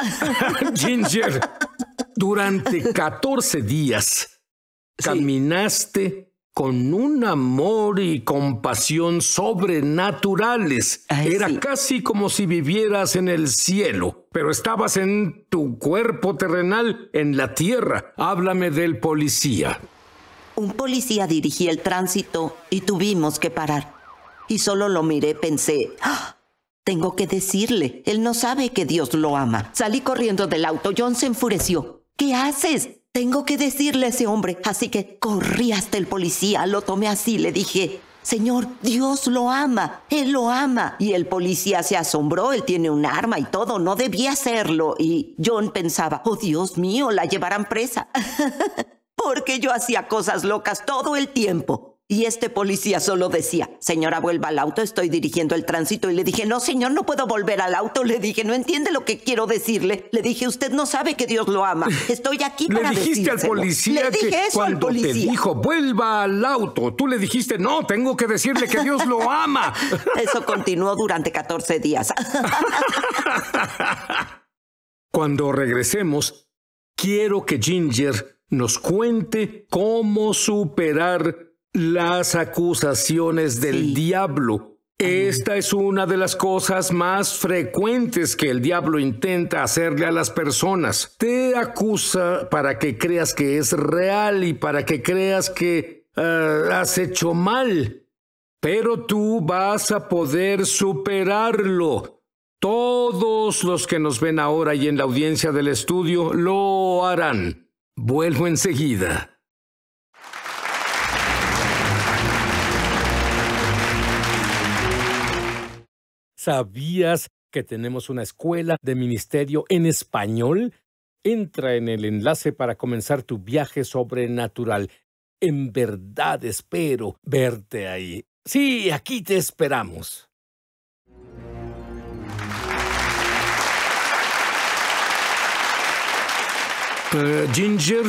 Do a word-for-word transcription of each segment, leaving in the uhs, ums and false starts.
Ginger, durante catorce días Sí. caminaste con un amor y compasión sobrenaturales. Ay, Era sí. casi como si vivieras en el cielo, pero estabas en tu cuerpo terrenal, en la tierra. Háblame del policía. Un policía dirigía el tránsito y tuvimos que parar. Y solo lo miré, pensé, ¡ah! Tengo que decirle, él no sabe que Dios lo ama. Salí corriendo del auto, John se enfureció. ¿Qué haces? Tengo que decirle a ese hombre. Así que corrí hasta el policía, lo tomé así, le dije, Señor, Dios lo ama, Él lo ama. Y el policía se asombró, él tiene un arma y todo, no debía hacerlo. Y John pensaba, oh Dios mío, la llevarán presa. Porque yo hacía cosas locas todo el tiempo. Y este policía solo decía, señora, vuelva al auto, estoy dirigiendo el tránsito. Y le dije, no, señor, no puedo volver al auto. Le dije, no entiende lo que quiero decirle. Le dije, usted no sabe que Dios lo ama. Estoy aquí Le para dijiste al decírselo. policía Le dije que eso al cuando te policía. dijo, vuelva al auto, tú le dijiste, no, tengo que decirle que Dios lo ama. Eso continuó durante catorce días. Cuando regresemos, quiero que Ginger nos cuente cómo superar las acusaciones del Sí. diablo. Esta es una de las cosas más frecuentes que el diablo intenta hacerle a las personas. Te acusa para que creas que es real y para que creas que uh, has hecho mal. Pero tú vas a poder superarlo. Todos los que nos ven ahora y en la audiencia del estudio lo harán. Vuelvo enseguida. ¿Sabías que tenemos una escuela de ministerio en español? Entra en el enlace para comenzar tu viaje sobrenatural. En verdad espero verte ahí. Sí, aquí te esperamos. Uh, Ginger,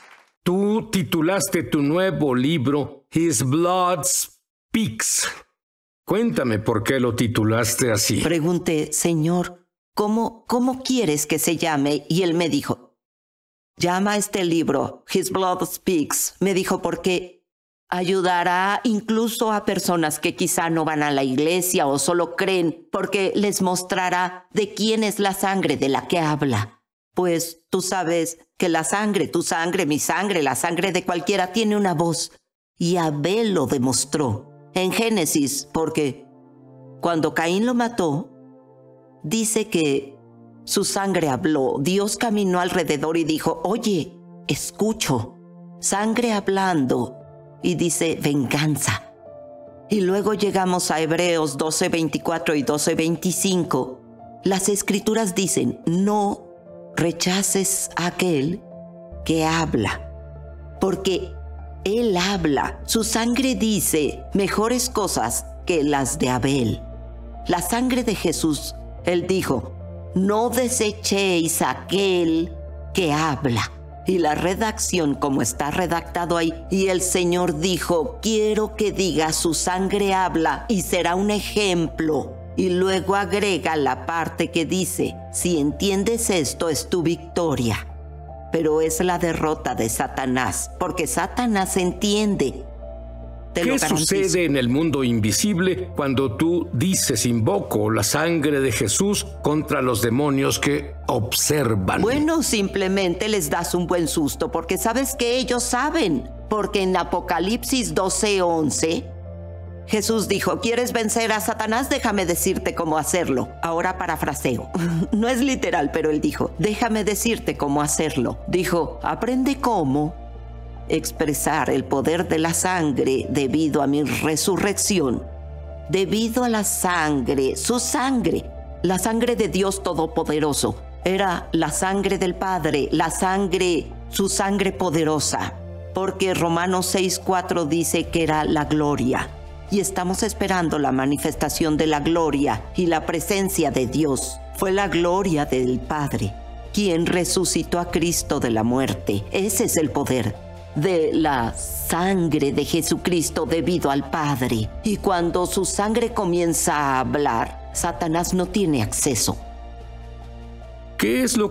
tú titulaste tu nuevo libro His Blood Speaks. Cuéntame por qué lo titulaste así. Pregunté, Señor, ¿cómo, ¿cómo quieres que se llame? Y él me dijo, llama a este libro, His Blood Speaks. Me dijo, porque ayudará incluso a personas que quizá no van a la iglesia o solo creen, porque les mostrará de quién es la sangre de la que habla. Pues tú sabes que la sangre, tu sangre, mi sangre, la sangre de cualquiera tiene una voz. Y Abel lo demostró. En Génesis, porque cuando Caín lo mató, dice que su sangre habló. Dios caminó alrededor y dijo, oye, escucho, sangre hablando. Y dice, venganza. Y luego llegamos a Hebreos doce veinticuatro y doce veinticinco. Las escrituras dicen, no rechaces a aquel que habla, porque Él habla, su sangre dice mejores cosas que las de Abel. La sangre de Jesús, Él dijo, no desechéis a aquel que habla. Y la redacción, como está redactado ahí, y el Señor dijo, quiero que diga su sangre habla y será un ejemplo. Y luego agrega la parte que dice, si entiendes esto es tu victoria. Pero es la derrota de Satanás, porque Satanás entiende. Te lo ¿Qué garantizo. sucede en el mundo invisible cuando tú dices, invoco la sangre de Jesús contra los demonios que observan? Bueno, simplemente les das un buen susto, porque sabes que ellos saben. Porque en Apocalipsis doce once, Jesús dijo, ¿quieres vencer a Satanás? Déjame decirte cómo hacerlo. Ahora parafraseo. No es literal, pero él dijo, déjame decirte cómo hacerlo. Dijo, aprende cómo expresar el poder de la sangre debido a mi resurrección. Debido a la sangre, su sangre, la sangre de Dios Todopoderoso. Era la sangre del Padre, la sangre, su sangre poderosa. Porque Romanos seis cuatro dice que era la gloria. Y estamos esperando la manifestación de la gloria y la presencia de Dios. Fue la gloria del Padre, quien resucitó a Cristo de la muerte. Ese es el poder de la sangre de Jesucristo debido al Padre. Y cuando su sangre comienza a hablar, Satanás no tiene acceso. ¿Qué es lo